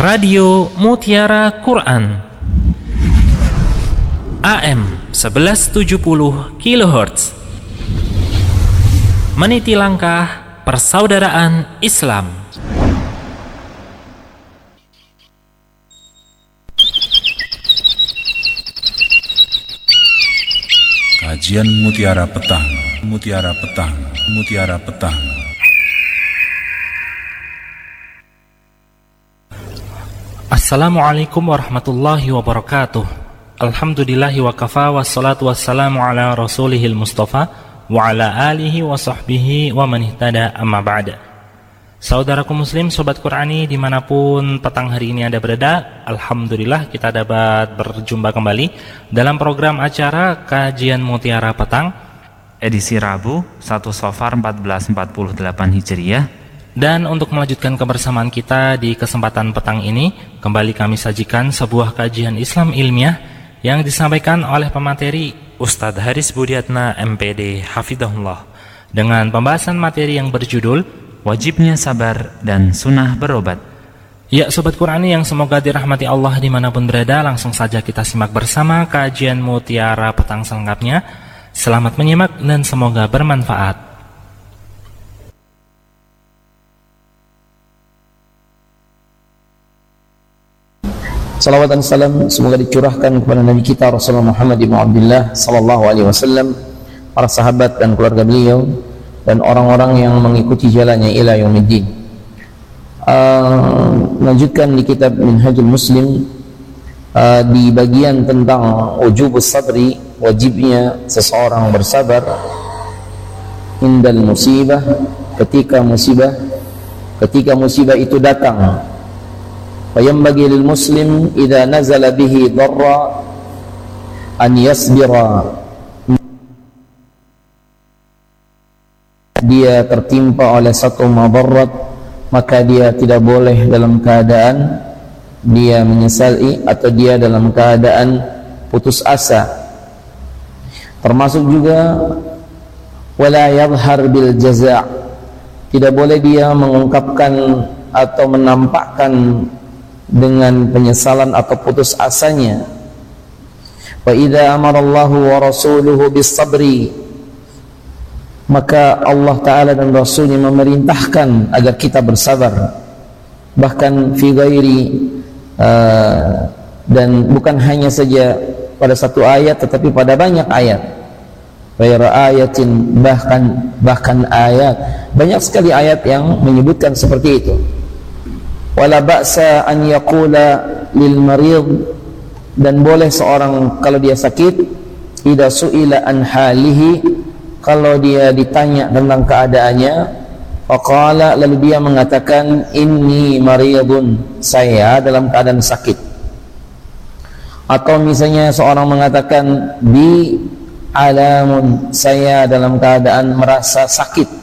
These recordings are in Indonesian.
Radio Mutiara Quran AM 1170 kHz. Meniti langkah persaudaraan Islam. Kajian Mutiara Petang, Mutiara Petang, Mutiara Petang. Assalamualaikum warahmatullahi wabarakatuh. Alhamdulillahi wa kafa, wassalatu wassalamu ala rasulihil mustafa wa ala alihi wa sahbihi wa man ihtada, amma ba'da. Saudaraku muslim, sobat Qurani dimanapun petang hari ini Anda berada, alhamdulillah kita dapat berjumpa kembali dalam program acara Kajian Mutiara Petang edisi Rabu 1 Safar 1448 Hijriah. Dan untuk melanjutkan kebersamaan kita di kesempatan petang ini, kembali kami sajikan sebuah kajian Islam ilmiah yang disampaikan oleh pemateri Ustadz Haris Budiatna MPD Hafidhahullah, dengan pembahasan materi yang berjudul Wajibnya Sabar dan Sunnah Berobat. Ya, sobat Qurani yang semoga dirahmati Allah dimanapun berada, langsung saja kita simak bersama kajian Mutiara Petang selengkapnya. Selamat menyimak dan semoga bermanfaat. Salawat dan salam semoga dicurahkan kepada Nabi kita Rasulullah Muhammad ibn Abdullah sallallahu alaihi wasallam, para sahabat dan keluarga beliau, dan orang-orang yang mengikuti jalannya ila yaumiddin. Lanjutkan di kitab Minhajul Muslim, di bagian tentang wujubus sabri, wajibnya seseorang bersabar indal musibah, ketika musibah itu datang. Fayambagi lil muslim idza nazala bihi darra an yasbira. Dia tertimpa oleh satu madarat, maka dia tidak boleh dalam keadaan dia menyesali atau dia dalam keadaan putus asa. Termasuk juga wala yadhhar bil jaza', tidak boleh dia mengungkapkan atau menampakkan dengan penyesalan atau putus asanya. Wa idza amarallahu wa rasuluhu bis sabri, maka Allah Ta'ala dan Rasulnya memerintahkan agar kita bersabar, bahkan fi ghairi dan bukan hanya saja pada satu ayat, tetapi pada banyak ayat. Ghaira ayatin, bahkan ayat, banyak sekali ayat yang menyebutkan seperti itu. Wala ba'sa an yaqula lil marid, dan boleh seorang kalau dia sakit, idza su'ila an halihi, kalau dia ditanya tentang keadaannya, faqala, lalu dia mengatakan inni maridun, saya dalam keadaan sakit. Atau misalnya seorang mengatakan bi alamun, saya dalam keadaan merasa sakit.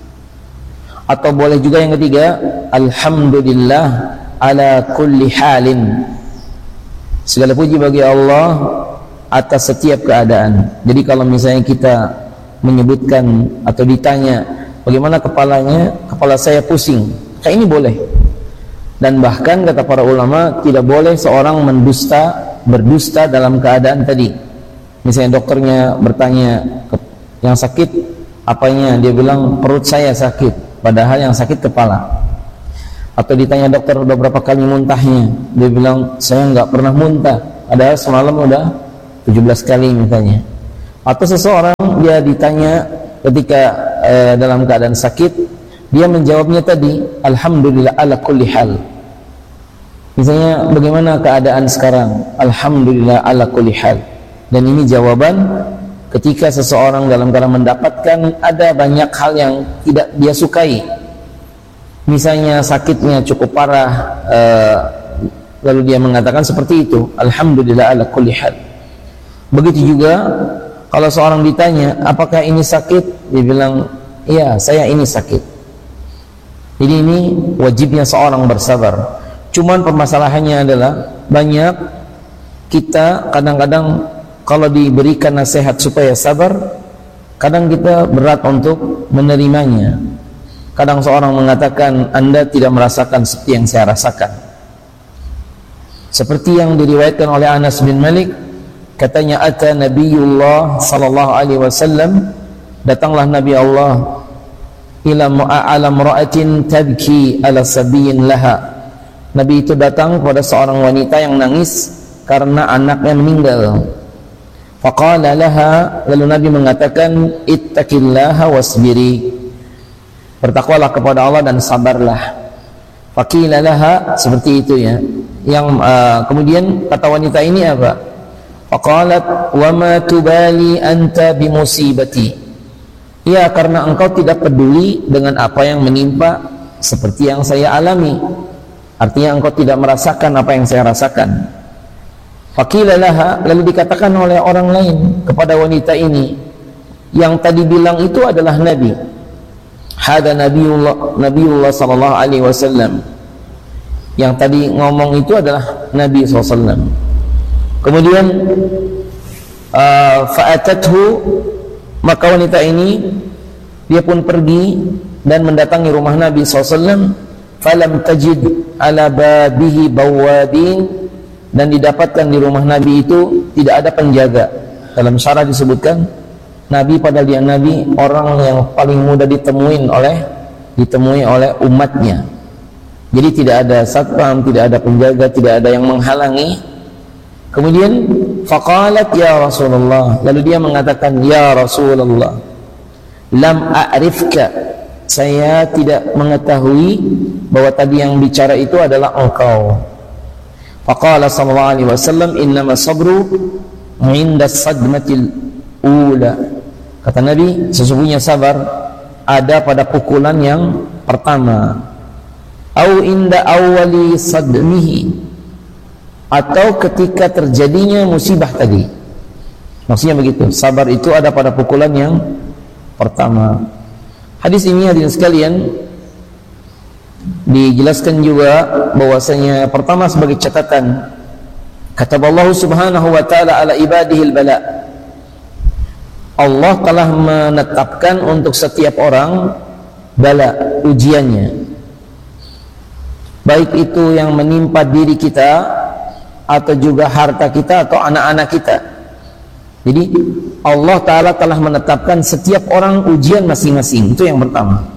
Atau boleh juga yang ketiga, alhamdulillah ala kulli halin, segala puji bagi Allah atas setiap keadaan. Jadi kalau misalnya kita menyebutkan atau ditanya bagaimana kepala saya pusing, kayak ini boleh. Dan bahkan kata para ulama, tidak boleh seorang berdusta dalam keadaan tadi. Misalnya dokternya bertanya yang sakit apanya, dia bilang perut saya sakit, padahal yang sakit kepala. Atau ditanya dokter udah berapa kali muntahnya, dia bilang saya nggak pernah muntah, padahal semalam udah 17 kali misalnya. Atau seseorang dia ditanya ketika dalam keadaan sakit, dia menjawabnya tadi alhamdulillah ala kulli hal. Misalnya bagaimana keadaan sekarang, alhamdulillah ala kulli hal. Dan ini jawaban ketika seseorang dalam keadaan mendapatkan ada banyak hal yang tidak dia sukai. Misalnya sakitnya cukup parah, lalu dia mengatakan seperti itu, alhamdulillah ala kulli hal. Begitu juga kalau seorang ditanya apakah ini sakit, dia bilang iya, saya ini sakit. Jadi ini wajibnya seorang bersabar. Cuman permasalahannya adalah banyak kita kadang-kadang kalau diberikan nasihat supaya sabar, kadang kita berat untuk menerimanya. Kadang seorang mengatakan, Anda tidak merasakan seperti yang saya rasakan. Seperti yang diriwayatkan oleh Anas bin Malik, katanya ata Nabiullah sallallahu alaihi wasallam, datanglah Nabi Allah ila mu'alam ra'atin tabki ala sabiyin laha. Nabi itu datang kepada seorang wanita yang nangis karena anaknya meninggal. Faqala laha, lalu Nabi mengatakan ittaqillaha wasbiri, bertakwalah kepada Allah dan sabarlah. Faqila laha, seperti itu ya. Yang kemudian kata wanita ini apa? Faqalat wa ma tubali anta bimusibati. Ya, karena engkau tidak peduli dengan apa yang menimpa seperti yang saya alami. Artinya engkau tidak merasakan apa yang saya rasakan. Faqila laha, lalu dikatakan oleh orang lain kepada wanita ini, yang tadi bilang itu adalah Nabi. Hada Nabiullah sallallahu alaihi wasallam. Yang tadi ngomong itu adalah Nabi SAW. Kemudian fa'atathu, maka wanita ini dia pun pergi dan mendatangi rumah Nabi SAW. Falam tajid ala babihi bawabin, dan didapatkan di rumah Nabi itu tidak ada penjaga. Dalam syarah disebutkan Nabi, padahal dia Nabi, orang yang paling mudah ditemui oleh umatnya. Jadi tidak ada satpam, tidak ada penjaga, tidak ada yang menghalangi. Kemudian faqalat ya Rasulullah, lalu dia mengatakan ya Rasulullah, lam a'rifka, saya tidak mengetahui bahwa tadi yang bicara itu adalah engkau. Faqala sallallahu alaihi wasallam innama sabru 'inda sadmatil ula. Kata Nabi, sesungguhnya sabar ada pada pukulan yang pertama. Au inda awali sadmihi, atau ketika terjadinya musibah tadi. Maksudnya begitu, sabar itu ada pada pukulan yang pertama. Hadis ini hadirin sekalian dijelaskan juga bahwasanya pertama sebagai catatan, kata Allah Subhanahu wa taala ala ibadihil bala. Allah telah menetapkan untuk setiap orang bala, ujiannya. Baik itu yang menimpa diri kita, atau juga harta kita, atau anak-anak kita. Jadi Allah Ta'ala telah menetapkan setiap orang ujian masing-masing. Itu yang pertama.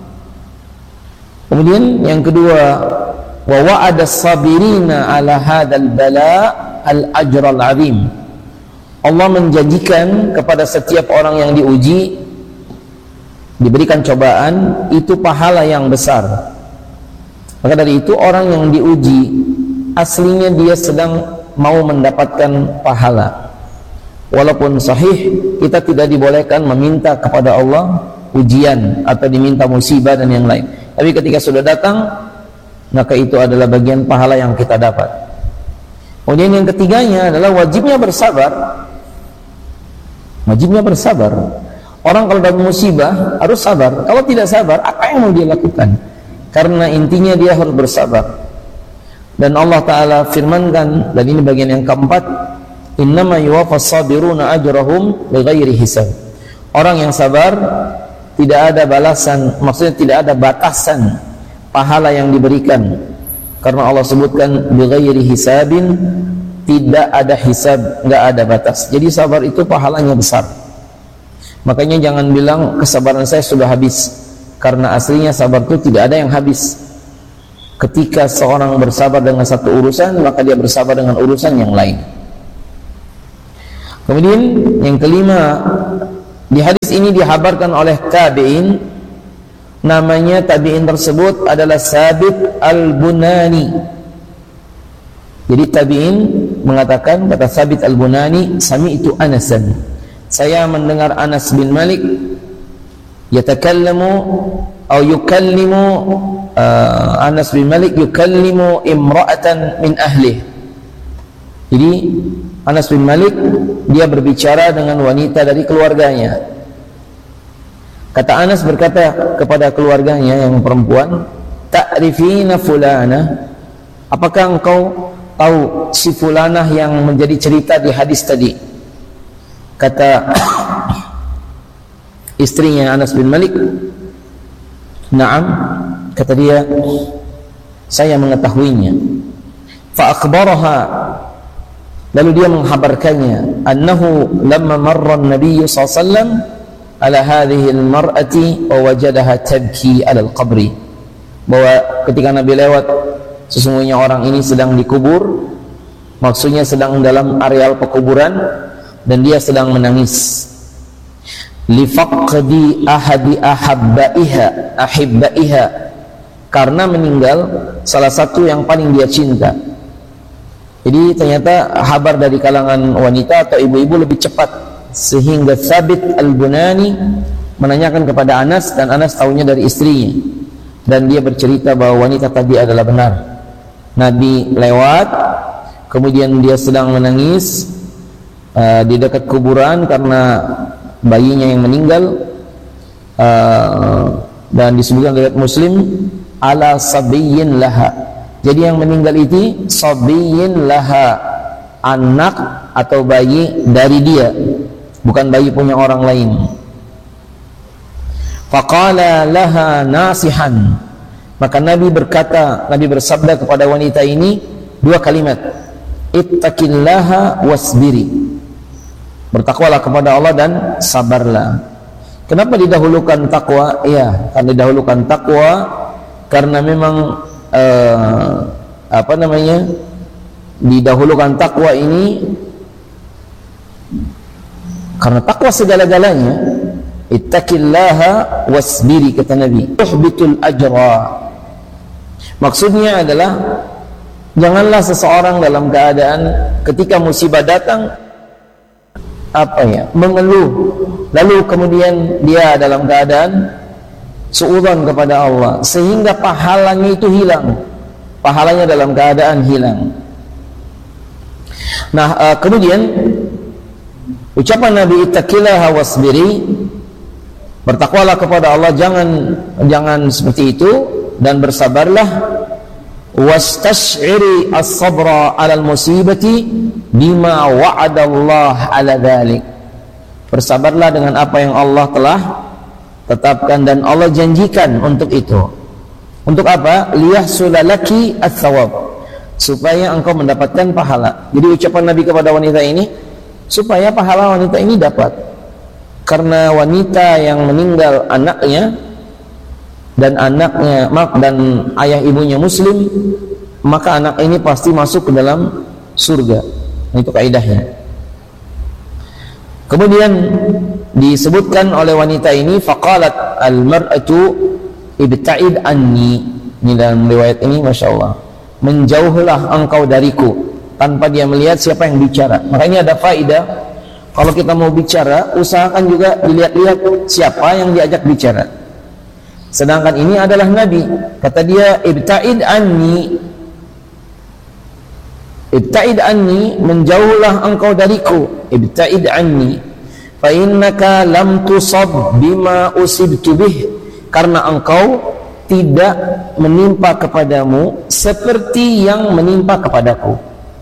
Kemudian yang kedua, wa wa'ada sabirina ala hadal bala al-ajral azim. Allah menjanjikan kepada setiap orang yang diuji, diberikan cobaan, itu pahala yang besar. Maka dari itu orang yang diuji aslinya dia sedang mau mendapatkan pahala. Walaupun sahih kita tidak dibolehkan meminta kepada Allah ujian atau diminta musibah dan yang lain. Tapi ketika sudah datang, maka itu adalah bagian pahala yang kita dapat. Kemudian yang ketiganya adalah wajibnya bersabar. Wajibnya bersabar. Orang kalau dapat musibah harus sabar. Kalau tidak sabar, apa yang mau dia lakukan? Karena intinya dia harus bersabar. Dan Allah Ta'ala firmankan, dan ini bagian yang keempat, innama yuwaffas sabiruna ajrahum bighairi hisab. Orang yang sabar tidak ada balasan, maksudnya tidak ada batasan pahala yang diberikan. Karena Allah sebutkan bighairi hisabin, tidak ada hisab, enggak ada batas. Jadi sabar itu pahalanya besar. Makanya jangan bilang kesabaran saya sudah habis. Karena aslinya sabar itu tidak ada yang habis. Ketika seorang bersabar dengan satu urusan, maka dia bersabar dengan urusan yang lain. Kemudian yang kelima, di hadis ini dihabarkan oleh tabi'in, namanya tabi'in tersebut adalah Sabit al-Bunani. Jadi tabi'in mengatakan, kata Sabit al-Bunani, sami'tu Anasan, saya mendengar Anas bin Malik yatakallamu atau yukallimu, Anas bin Malik yukallimu imra'atan min ahli. Jadi Anas bin Malik dia berbicara dengan wanita dari keluarganya. Kata Anas berkata kepada keluarganya yang perempuan, ta'rifina fulana, apakah engkau tahu si fulanah yang menjadi cerita di hadis tadi? Kata istrinya Anas bin Malik, na'am, kata dia, saya mengetahuinya. Fa akhbaraha, Lalu dia menghabarkannya, annahu lamma marra an-nabiy sallallahu alaihi wasallam ala hadhihi al-mar'ati wa wajadaha tabki ala al-qabri, bahwa ketika Nabi lewat, sesungguhnya orang ini sedang dikubur, maksudnya sedang dalam areal pekuburan, dan dia sedang menangis. Lifaqdi ahadi ahibbaiha, karena meninggal salah satu yang paling dia cinta. Jadi ternyata kabar dari kalangan wanita atau ibu-ibu lebih cepat, sehingga Thabit al-Bunani menanyakan kepada Anas, dan Anas tahunya dari istrinya, dan dia bercerita bahwa wanita tadi adalah benar. Nabi lewat, kemudian dia sedang menangis di dekat kuburan karena bayinya yang meninggal, dan disebutkan oleh Muslim ala sabiyyin laha. Jadi yang meninggal itu sabiyyin laha, anak atau bayi dari dia, bukan bayi punya orang lain. Faqala laha nasihan, maka Nabi berkata, Nabi bersabda kepada wanita ini dua kalimat, ittaqillaha wasbiri, bertakwalah kepada Allah dan sabarlah. Kenapa didahulukan takwa? Ya, karena didahulukan takwa karena memang didahulukan takwa ini karena takwa segala-galanya. Ittaqillaha wasbiri, kata Nabi, tuhbitul ajra. Maksudnya adalah janganlah seseorang dalam keadaan ketika musibah datang mengeluh, lalu kemudian dia dalam keadaan suudzon kepada Allah sehingga pahalanya itu hilang, pahalanya dalam keadaan hilang. Nah, kemudian ucapan Nabi ittaqillaha wasbiri, bertakwalah kepada Allah, jangan seperti itu, dan bersabarlah. Wastash'iri as-sabra 'alal musibati bima wa'ada Allah 'ala dzalik. Bersabarlah dengan apa yang Allah telah tetapkan dan Allah janjikan untuk itu. Untuk apa? Liyahsulalaki ats-tsawab, supaya engkau mendapatkan pahala. Jadi ucapan Nabi kepada wanita ini supaya pahala wanita ini dapat. Karena wanita yang meninggal anaknya dan ayah ibunya muslim, maka anak ini pasti masuk ke dalam surga. Itu kaidahnya. Kemudian disebutkan oleh wanita ini, faqalat al-mar'atu ibta'id anni. Ini dalam riwayat ini, masya Allah, menjauhlah engkau dariku, tanpa dia melihat siapa yang bicara. Makanya ada faidah, kalau kita mau bicara, usahakan juga dilihat-lihat siapa yang diajak bicara. Sedangkan ini adalah Nabi, kata dia ibta'id anni, menjauhlah engkau dariku. Ibta'id anni fa innaka lam tusab bima usibtu bih, karena engkau tidak menimpa kepadamu seperti yang menimpa kepadaku.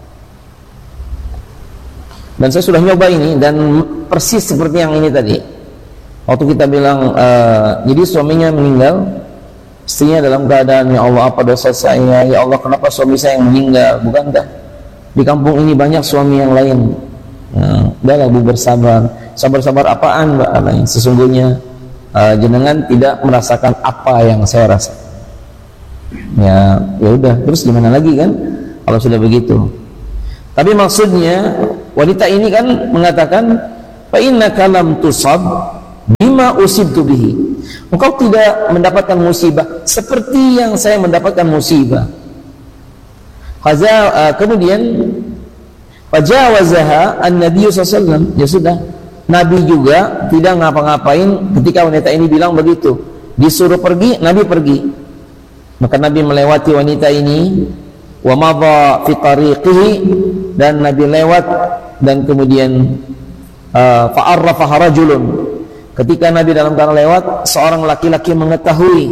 Dan saya sudah nyoba ini, dan persis seperti yang ini tadi. Waktu kita bilang, jadi suaminya meninggal, istrinya dalam keadaan, ya Allah, apa dosa saya? Ya Allah, kenapa suami saya yang meninggal? Bukankah di kampung ini banyak suami yang lain? Udahlah Bu, bersabar. Sabar-sabar apaan Mbak? Sesungguhnya jenengan tidak merasakan apa yang saya rasa. Ya udah, terus gimana lagi kan kalau sudah begitu? Tapi maksudnya wanita ini kan mengatakan, fa innaka lam tusab bima usibtu bihi, engkau tidak mendapatkan musibah seperti yang saya mendapatkan musibah. Kemudian fajawazaha an-nabiy sallallahu alaihi wasallam, ya sudah, Nabi juga tidak ngapa-ngapain ketika wanita ini bilang begitu. Disuruh pergi, Nabi pergi. Maka Nabi melewati wanita ini, wa madha fi tariqihi, dan Nabi lewat, dan kemudian fa'arrafaha rajulun, ketika Nabi dalam keadaan lewat, seorang laki-laki mengetahui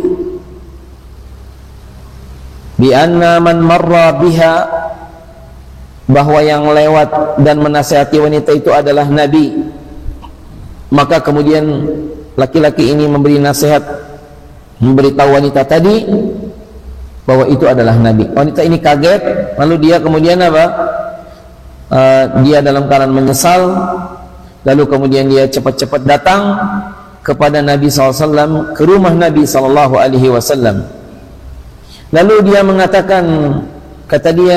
bi anna man marra biha, bahwa yang lewat dan menasihati wanita itu adalah Nabi. Maka kemudian laki-laki ini memberi nasihat, memberitahu wanita tadi bahwa itu adalah Nabi. Wanita ini kaget, lalu dia kemudian apa? dia dalam keadaan menyesal, lalu kemudian dia cepat-cepat datang kepada Nabi SAW, ke rumah Nabi SAW. Lalu dia mengatakan, kata dia,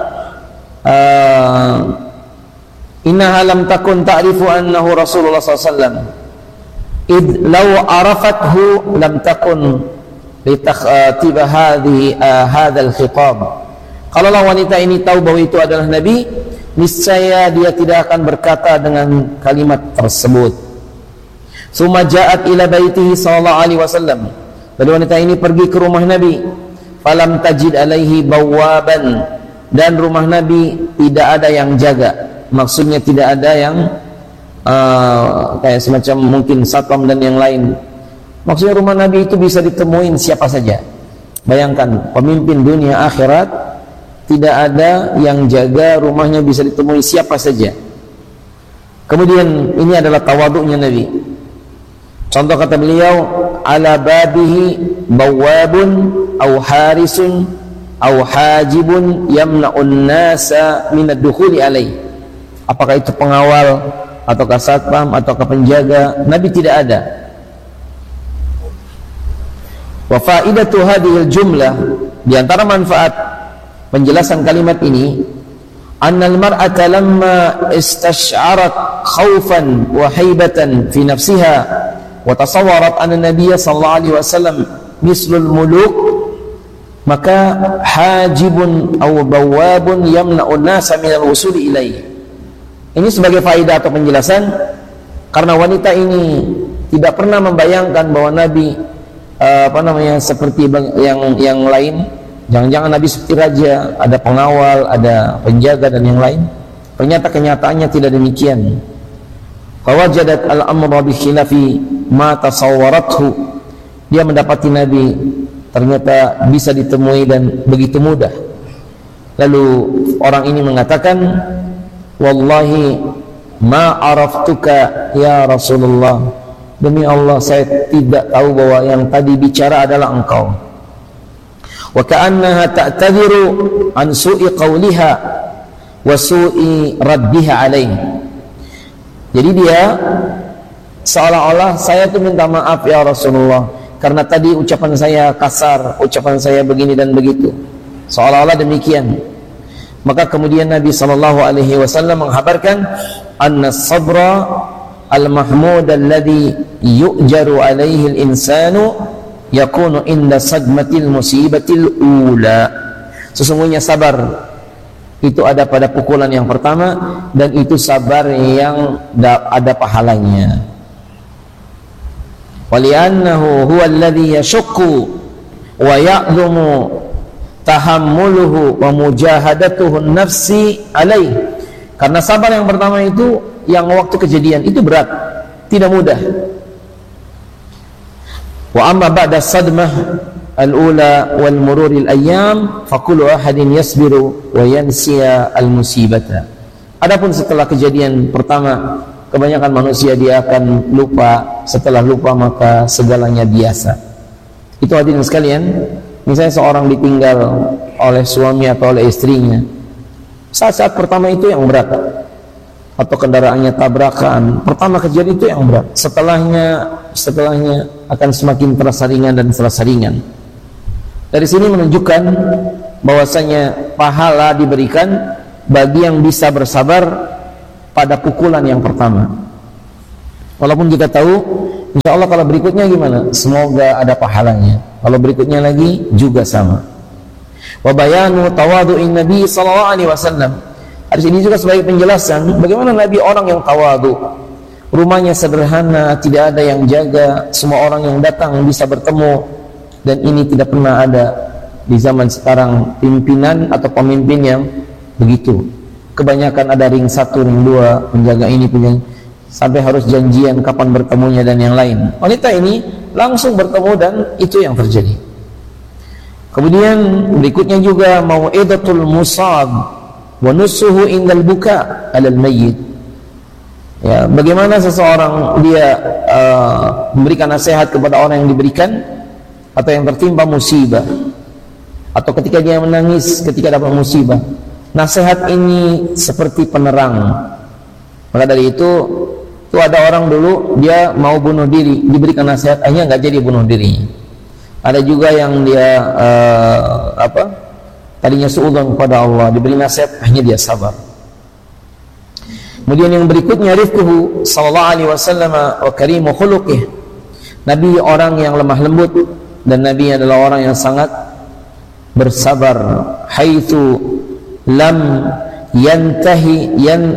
innaha lam takun ta'rifu annahu Rasulullah SAW, id law arafathu lam takun litakhatiba hadzal khitab. Kalaulah wanita ini tahu bahwa itu adalah Nabi, niscaya dia tidak akan berkata dengan kalimat tersebut. Summa ja'at ila baitihi sallallahu alaihi wasallam. Lalu wanita ini pergi ke rumah Nabi. Falam tajid alaihi bawaban, dan rumah Nabi tidak ada yang jaga. Maksudnya tidak ada yang kayak semacam mungkin satpam dan yang lain. Maksudnya rumah Nabi itu bisa ditemuin siapa saja. Bayangkan, pemimpin dunia akhirat, tidak ada yang jaga rumahnya, bisa ditemui siapa saja. Kemudian ini adalah tawaduknya Nabi. Contoh kata beliau, ala babihi bawabun au harisun au hajibun yamna'un nasa minad dukhuli alaih. Apakah itu pengawal ataukah satpam ataukah penjaga, Nabi tidak ada. Wa faidatu hadhil jumlah, di antara manfaat penjelasan kalimat ini, annal mar'ata lamma istash'arat khaufan wa haibatan fi nafsiha wa tasawwarat anna nabiyya sallallahu alaihi wasallam mislul muluk, maka hajibun aw bawwabun yamna'un nasa min al-wusul ilaih. Ini sebagai faedah atau penjelasan, karena wanita ini tidak pernah membayangkan bahwa Nabi seperti yang lain. Jangan-jangan Nabi seperti raja, ada pengawal, ada penjaga dan yang lain. Ternyata kenyataannya tidak demikian. Fawajadat al-amra bi khilafi ma tasawwarathu. Dia mendapati Nabi ternyata bisa ditemui dan begitu mudah. Lalu orang ini mengatakan, wallahi ma araftuka ya Rasulullah, demi Allah saya tidak tahu bahwa yang tadi bicara adalah engkau. Wa ka'annaha ta'tadiru an su'i qawliha wa su'i raddiha alaih. Jadi dia seolah-olah, saya tuh minta maaf ya Rasulullah karena tadi ucapan saya kasar, ucapan saya begini dan begitu, seolah-olah demikian. Maka kemudian Nabi SAW menghabarkan, anna sabra al-mahmud alladhi yu'jaru alaihi al-insanu yakunu inda sadmatil musibatil ula. Sesungguhnya sabar itu ada pada pukulan yang pertama, dan itu sabar yang ada pahalanya. Wali'annahu huwa alladhi yashukku wa ya'lumu tahammuluhu wa mujahadatuhu nafsi alaih. Karena sabar yang pertama itu, yang waktu kejadian itu berat, tidak mudah. Wa amma ba'da sadmah al-ula wal mururil ayyam faqulu ahadin yasbiru wa yansiya al-musibata. Adapun setelah kejadian pertama, kebanyakan manusia dia akan lupa, setelah lupa maka segalanya biasa. Itu hadirin sekalian, misalnya seorang ditinggal oleh suami atau oleh istrinya, saat-saat pertama itu yang berat, atau kendaraannya tabrakan, pertama kejadian itu yang berat, setelahnya akan semakin terasa ringan dan terasa ringan. Dari sini menunjukkan bahwasanya pahala diberikan bagi yang bisa bersabar pada pukulan yang pertama. Walaupun kita tahu, insya Allah kalau berikutnya gimana? Semoga ada pahalanya. Kalau berikutnya lagi juga sama. Wa bayanu tawadu'in Nabi sallallahu alaihi wasallam. Hadis ini juga sebagai penjelasan bagaimana Nabi orang yang tawadu. Rumahnya sederhana, tidak ada yang jaga, semua orang yang datang bisa bertemu, dan ini tidak pernah ada di zaman sekarang pimpinan atau pemimpin yang begitu. Kebanyakan ada ring 1, ring 2, penjaga ini punya, sampai harus janjian kapan bertemunya dan yang lain. Wanita ini langsung bertemu dan itu yang terjadi. Kemudian berikutnya juga mau'idatul musab wa nusuhu indal buka 'alal mayyit. Ya, bagaimana seseorang dia memberikan nasihat kepada orang yang diberikan atau yang tertimpa musibah, atau ketika dia menangis ketika dapat musibah, Nasihat ini seperti penerang. Maka dari itu ada orang dulu dia mau bunuh diri, diberikan nasihat, akhirnya nggak jadi bunuh diri. Ada juga yang dia tadinya suudzon kepada Allah, diberi nasihat, akhirnya dia sabar. Kemudian yang berikutnya, rifquhu sallallahu alaihi wasallam wa karimu khuluqih. Nabi orang yang lemah lembut, dan Nabi adalah orang yang sangat bersabar. Haitsu lam yantahi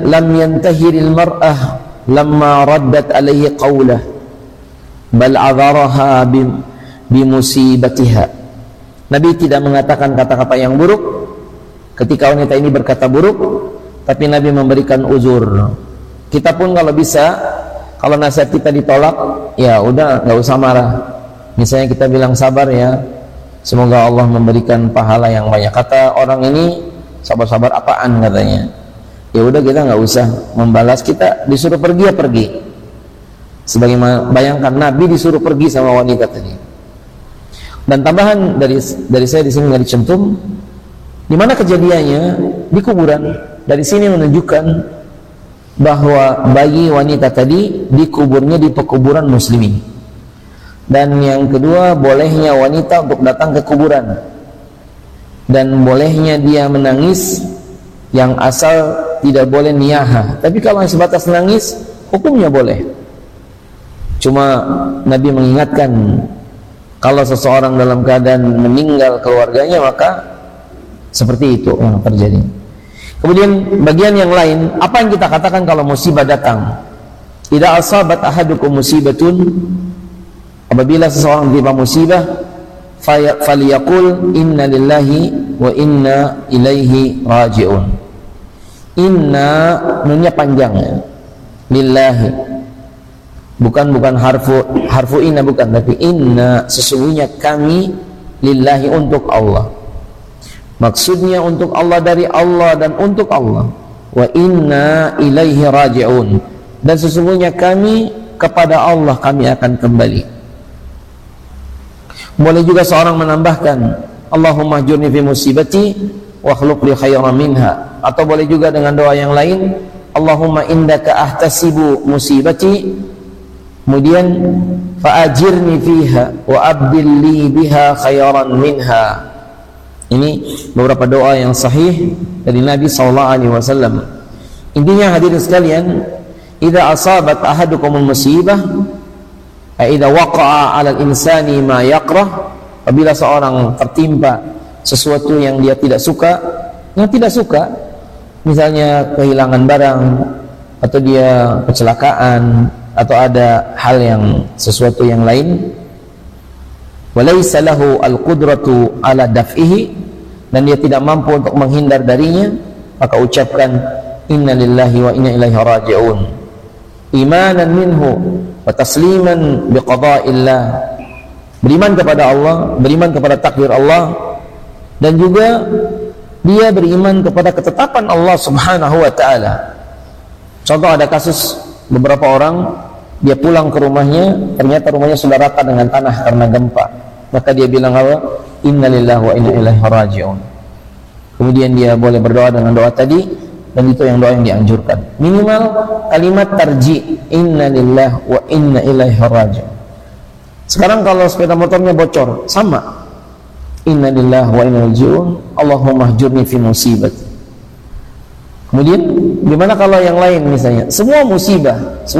al mar'ah lamma raddat alaihi qawlah bal adharaha bimusibatiha. Nabi tidak mengatakan kata-kata yang buruk ketika wanita ini berkata buruk, tapi Nabi memberikan uzur. Kita pun kalau bisa, kalau nasihat kita ditolak, ya udah, nggak usah marah. Misalnya kita bilang sabar ya, semoga Allah memberikan pahala yang banyak. Kata orang ini, sabar-sabar apaan katanya. Ya udah, kita nggak usah membalas, kita disuruh pergi ya pergi. Sebagaimana bayangkan Nabi disuruh pergi sama wanita tadi. Dan tambahan dari saya di sini nggak dicentum, di mana kejadiannya di kuburan. Dari sini menunjukkan bahwa bayi wanita tadi dikuburnya di pekuburan muslimin. Dan yang kedua, bolehnya wanita untuk datang ke kuburan, dan bolehnya dia menangis, yang asal tidak boleh niyaha. Tapi kalau yang sebatas nangis, hukumnya boleh. Cuma Nabi mengingatkan, kalau seseorang dalam keadaan meninggal keluarganya, maka seperti itu yang terjadi. Kemudian bagian yang lain, apa yang kita katakan kalau musibah datang? Idza asabat ahadukum musibatun, apabila seseorang tertimpa musibah, faliyaqul inna lillahi wa inna ilaihi raji'un. Inna, nunnya panjang ya. Lillahi. Bukan harfu inna, bukan, tapi inna, sesungguhnya kami, lillahi, untuk Allah. Maksudnya untuk Allah, dari Allah dan untuk Allah. Wa inna ilaihi raji'un, dan sesungguhnya kami kepada Allah kami akan kembali. Boleh juga seorang menambahkan Allahumma ajurni fi musibati wa khluq li khairan minha, atau boleh juga dengan doa yang lain, Allahumma indaka ahtasibu musibati, kemudian fa'ajirni fiha wa abdil li biha khairan minha. Ini beberapa doa yang sahih dari Nabi SAW. Intinya hadirin sekalian, idza asabat ahadukumul musibah, idza waqa'a 'alal insani ma yakrah, apabila seorang tertimpa sesuatu yang dia tidak suka, misalnya kehilangan barang, atau dia kecelakaan, atau ada hal yang sesuatu yang lain, walaysa lahu al-qudratu ala daf'ihi, dan dia tidak mampu untuk menghindar darinya, maka ucapkan inna lillahi wa inna ilaihi raji'un, imanan minhu wa tasliman biqada'illah, beriman kepada Allah, beriman kepada takdir Allah, dan juga dia beriman kepada ketetapan Allah Subhanahu wa ta'ala. Contoh, ada kasus beberapa orang, dia pulang ke rumahnya, ternyata rumahnya sudah rata dengan tanah karena gempa. Maka dia bilang apa? Inna lillahi wa inna ilaihi raji'un. Kemudian dia boleh berdoa dengan doa tadi, dan itu yang doa yang dianjurkan. Minimal kalimat tarji, inna lillahi wa inna ilaihi raji'un. Sekarang kalau sepeda motornya bocor, sama, inna lillahi wa inna ilaihi raji'un, Allahumma ajurni fi musibati. Kemudian gimana kalau yang lain, misalnya semua musibah.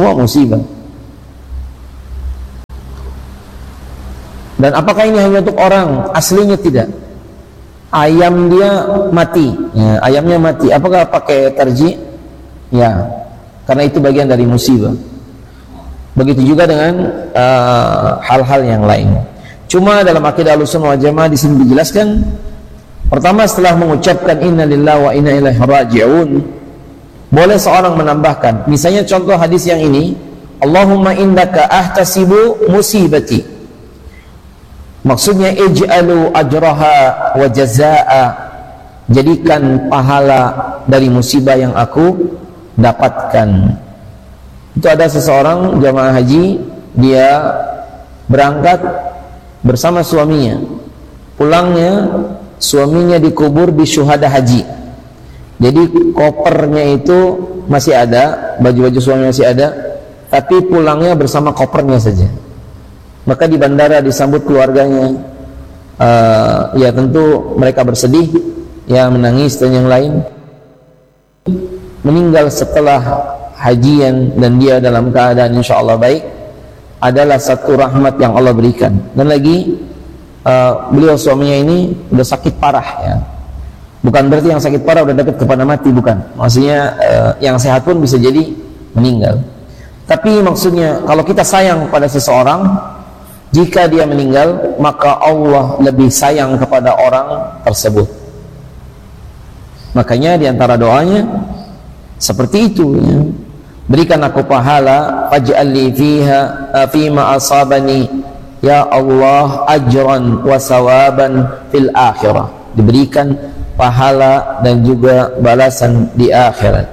Dan apakah ini hanya untuk orang? Aslinya tidak. Ayam dia mati, ya, ayamnya mati. Apakah pakai tarji? Ya, karena itu bagian dari musibah. Begitu juga dengan hal-hal yang lain. Cuma dalam akidah Ahlussunnah wal Jamaah di sini dijelaskan, pertama setelah mengucapkan inna lillahi wa inna ilaihi raji'un, boleh seorang menambahkan, misalnya contoh hadis yang ini, Allahumma indaka ahtasibu musibati. Maksudnya ij'alu ajraha wa jazaa'a, jadikan pahala dari musibah yang aku dapatkan. Itu ada seseorang jamaah haji, dia berangkat bersama suaminya. Pulangnya suaminya dikubur di syuhada haji. Jadi kopernya itu masih ada, baju-baju suami masih ada, tapi pulangnya bersama kopernya saja. Maka di bandara disambut keluarganya, ya tentu mereka bersedih, ya menangis dan yang lain. Meninggal setelah hajian dan dia dalam keadaan insya Allah baik adalah satu rahmat yang Allah berikan. Dan lagi beliau suaminya ini udah sakit parah ya. Bukan berarti yang sakit parah udah dekat kepada mati, bukan. Maksudnya yang sehat pun bisa jadi meninggal. Tapi maksudnya kalau kita sayang pada seseorang, jika dia meninggal, maka Allah lebih sayang kepada orang tersebut. Makanya di antara doanya seperti itu ya. Berikan aku pahala, faj'al li fiha fima asabani ya Allah ajran wa sawaban fil akhirah. Diberikan pahala dan juga balasan di akhirat.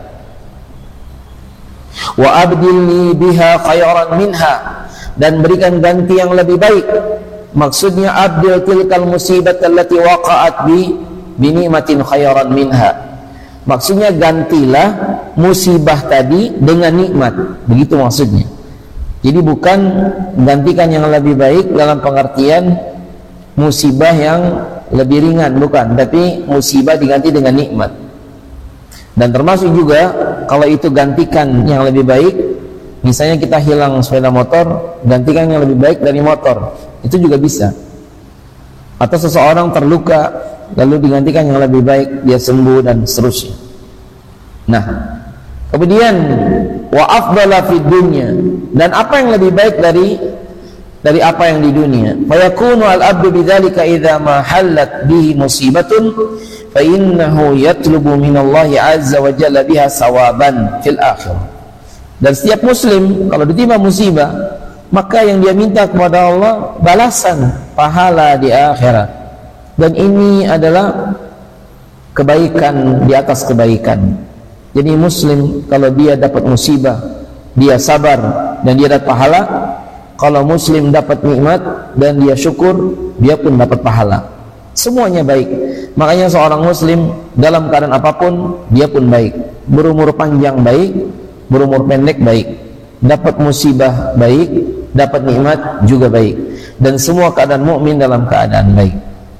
Wa abdilni biha khairan minha, dan berikan ganti yang lebih baik. Maksudnya abdil tilkal musibat allati waqa'at bi ni'matin khairan minha. Maksudnya gantilah musibah tadi dengan nikmat. Begitu maksudnya. Jadi bukan gantikan yang lebih baik dalam pengertian musibah yang lebih ringan, bukan, tapi musibah diganti dengan nikmat. Dan termasuk juga kalau itu gantikan yang lebih baik, misalnya kita hilang sepeda motor, gantikan yang lebih baik dari motor, itu juga bisa. Atau seseorang terluka lalu digantikan yang lebih baik, dia sembuh dan seterusnya. Nah, kemudian wa afdala fid dunya, dan apa yang lebih baik dari apa yang di dunia. Fa yakunu al-abdu bidzalika idza ma hallat bihi musibatun fa innahu yatlubu minallahi azza wa jalla biha sawaban fil akhirah. Dan setiap muslim kalau ditimpa musibah, maka yang dia minta kepada Allah balasan pahala di akhirat. Dan ini adalah kebaikan di atas kebaikan. Jadi muslim kalau dia dapat musibah, dia sabar dan dia dapat pahala. Kalau muslim dapat nikmat dan dia syukur, dia pun dapat pahala. Semuanya baik. Makanya seorang muslim dalam keadaan apapun, dia pun baik. Berumur panjang baik, berumur pendek baik. Dapat musibah baik, dapat nikmat juga baik. Dan semua keadaan mukmin dalam keadaan baik.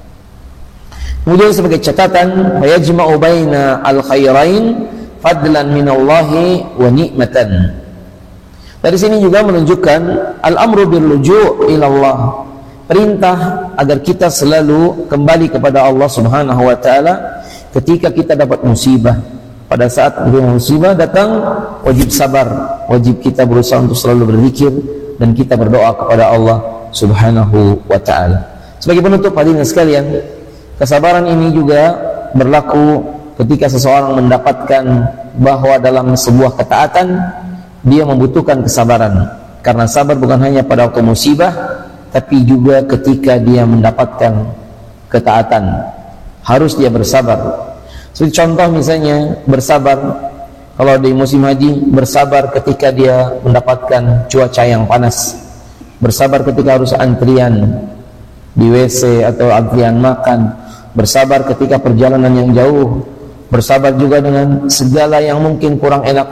Kemudian sebagai catatan, fayajma'u baina al-khairain fadlan minallahi wa ni'matan. Dari sini juga menunjukkan al-amru bil luju' ilallah, perintah agar kita selalu kembali kepada Allah Subhanahu wa taala ketika kita dapat musibah. Pada saat musibah datang, wajib sabar, wajib kita berusaha untuk selalu berzikir dan kita berdoa kepada Allah Subhanahu wa taala. Sebagai penutup hadirin sekalian, kesabaran ini juga berlaku ketika seseorang mendapatkan bahwa dalam sebuah ketaatan dia membutuhkan kesabaran, karena sabar bukan hanya pada waktu musibah, tapi juga ketika dia mendapatkan ketaatan harus dia bersabar. Seperti contoh misalnya bersabar kalau di musim haji, bersabar ketika dia mendapatkan cuaca yang panas, bersabar ketika harus antrian di WC atau antrian makan, bersabar ketika perjalanan yang jauh, bersabar juga dengan segala yang mungkin kurang enak,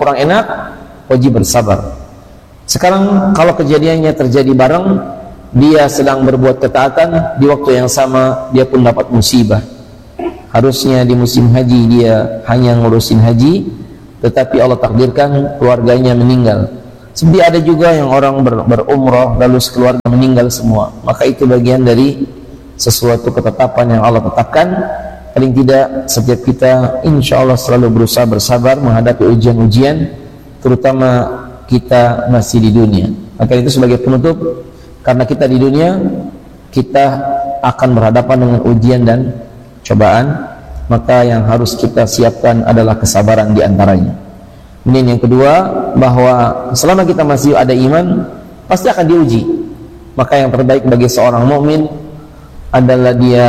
wajib bersabar. Sekarang kalau kejadiannya terjadi bareng, dia sedang berbuat ketaatan, di waktu yang sama dia pun dapat musibah. Harusnya di musim haji dia hanya ngurusin haji, tetapi Allah takdirkan keluarganya meninggal. Seperti ada juga yang orang berumrah lalu sekeluarga meninggal semua. Maka itu bagian dari sesuatu ketetapan yang Allah tetapkan. Paling tidak setiap kita insya Allah selalu berusaha bersabar menghadapi ujian-ujian, terutama kita masih di dunia. Maka itu sebagai penutup, karena kita di dunia, kita akan berhadapan dengan ujian dan cobaan, maka yang harus kita siapkan adalah kesabaran di antaranya. Kemudian yang kedua, bahwa selama kita masih ada iman, pasti akan diuji. Maka yang terbaik bagi seorang mukmin adalah dia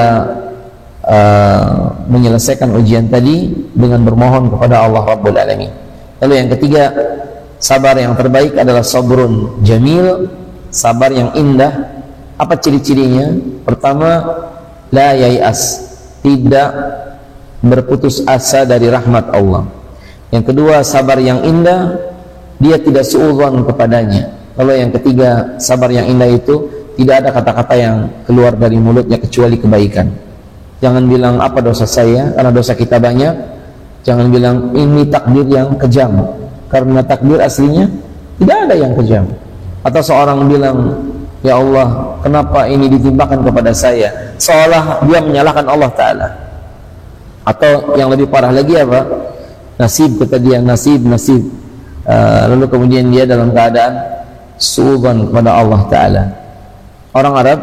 menyelesaikan ujian tadi dengan bermohon kepada Allah Rabbul Alamin. Lalu yang ketiga, sabar yang terbaik adalah sabrun jamil, sabar yang indah. Apa ciri-cirinya? Pertama, la yai'as, tidak berputus asa dari rahmat Allah. Yang kedua, sabar yang indah, dia tidak suudzon kepadanya. Lalu yang ketiga, sabar yang indah itu tidak ada kata-kata yang keluar dari mulutnya kecuali kebaikan. Jangan bilang apa dosa saya, karena dosa kita banyak. Jangan bilang ini takdir yang kejam, karena takdir aslinya tidak ada yang kejam. Atau seorang bilang, ya Allah, kenapa ini ditimpakan kepada saya, seolah dia menyalahkan Allah Ta'ala. Atau yang lebih parah lagi apa? Nasib, kata dia, nasib. Lalu kemudian dia dalam keadaan suudzon kepada Allah Ta'ala. Orang Arab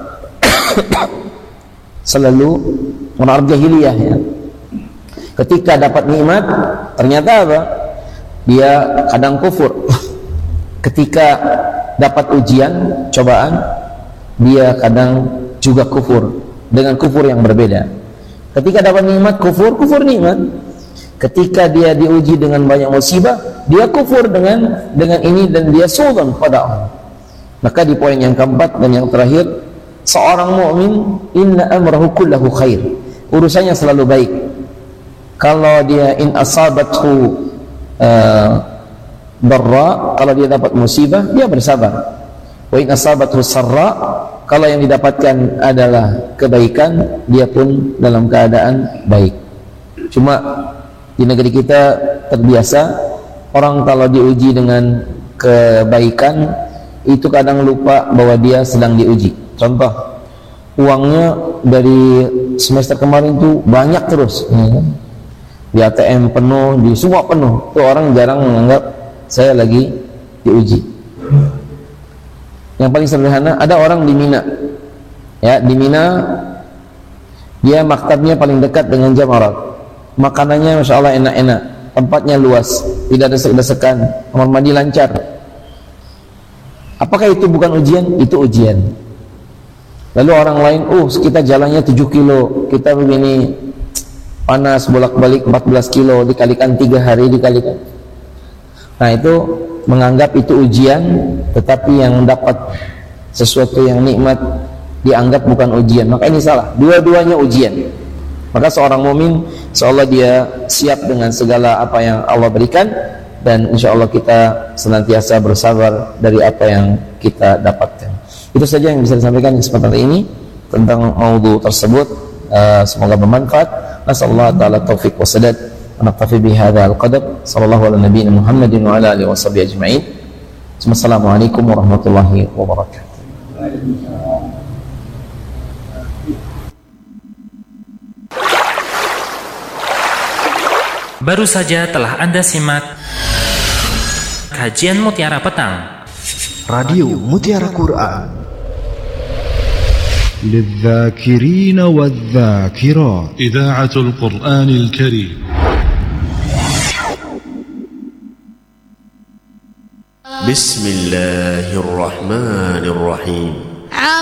selalu, orang Arab jahiliyah ya, ketika dapat nikmat ternyata apa? Dia kadang kufur. Ketika dapat ujian, cobaan, dia kadang juga kufur dengan kufur yang berbeda. Ketika dapat nikmat, kufur nikmat. Ketika dia diuji dengan banyak musibah, dia kufur dengan ini dan dia suudzon pada Allah. Maka di poin yang keempat dan yang terakhir, seorang mukmin inna amrahu kullahu khair. Urusannya selalu baik. Kalau dia in asabathu darra, kalau dia dapat musibah, dia bersabar. Wa in asabathu sarra, kalau yang didapatkan adalah kebaikan, dia pun dalam keadaan baik. Cuma di negeri kita terbiasa orang kalau diuji dengan kebaikan itu kadang lupa bahwa dia sedang diuji. Contoh, uangnya dari semester kemarin itu banyak terus, ya. Di ATM penuh, di semua penuh. Itu orang jarang menganggap saya lagi diuji. Yang paling sederhana, ada orang di Mina. Ya, di Mina dia maktabnya paling dekat dengan Jamarat. Makanannya Masya Allah enak-enak, tempatnya luas, tidak desek-desekan, kamar mandi lancar. Apakah itu bukan ujian? Itu ujian. Lalu orang lain, kita jalannya 7 kilo, kita begini panas bolak-balik 14 kilo, dikalikan 3 hari, dikalikan. Nah itu menganggap itu ujian, tetapi yang mendapat sesuatu yang nikmat dianggap bukan ujian. Maka ini salah, dua-duanya ujian. Maka seorang mukmin, seolah dia siap dengan segala apa yang Allah berikan, dan insya Allah kita senantiasa bersabar dari apa yang kita dapatkan. Itu saja yang bisa disampaikan di kesempatan ini tentang maudhu tersebut. Semoga bermanfaat. Nasallahu ta'ala taufiq wa sadad. Naktafi bihadzal qadar. Sallallahu ala nabiyina Muhammadin wa ala alihi washabihi ajma'in. Assalamualaikum warahmatullahi wabarakatuh. Baru saja telah Anda simak kajian Mutiara Petang, Radio Mutiara Quran للذاكرين والذاكرات. إذاعة القرآن الكريم. بسم الله الرحمن الرحيم.